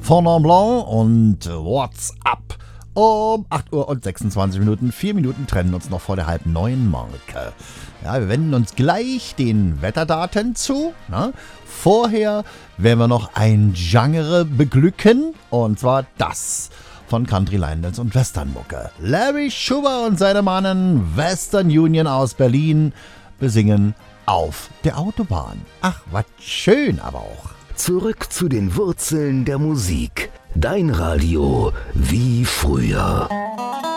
Fondant Blanc und What's Up. Um 8 Uhr und 26 Minuten, 4 Minuten trennen uns noch vor der halb neuen Marke. Ja, wir wenden uns gleich den Wetterdaten zu. Ne? Vorher werden wir noch ein Genre beglücken, und zwar das von Country Line Dance und Westernmucke. Larry Schuber und seine Mannen Western Union aus Berlin besingen Auf der Autobahn. Ach, was schön aber auch. Zurück zu den Wurzeln der Musik. Dein Radio wie früher.